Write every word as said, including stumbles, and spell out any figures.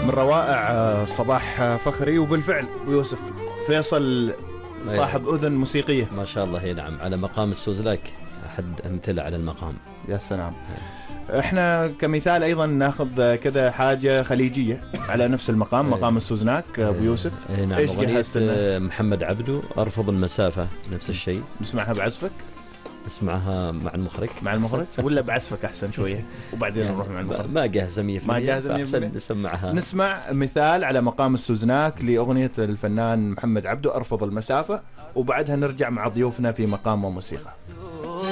من روائع صباح فخري، وبالفعل أبو يوسف فيصل صاحب أذن موسيقية ما شاء الله. هي نعم، على مقام السوزلاك أحد أمثلة على المقام. يا سلام. احنا كمثال ايضا ناخذ كذا حاجه خليجيه على نفس المقام، مقام السوزناك ابو يوسف. نعم، ايش أغنية محمد عبده ارفض المسافه، نفس الشيء. نسمعها بعزفك؟ اسمعها مع المخرج. مع المخرج ولا بعزفك احسن شويه وبعدين يعني نروح مع المخرج؟ ما جاهزه مية بالمية. ما جاهزه مية بالمية. نسمعها. نسمع مثال على مقام السوزناك لاغنيه الفنان محمد عبده ارفض المسافه، وبعدها نرجع مع ضيوفنا في مقام وموسيقى.